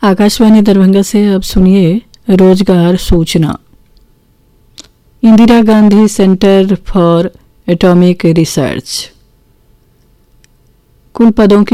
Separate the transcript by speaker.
Speaker 1: आकाशवाणी दरभंगा से अब सुनिए रोजगार सूचना। Indira Gandhi centre for atomic research कुल पदों की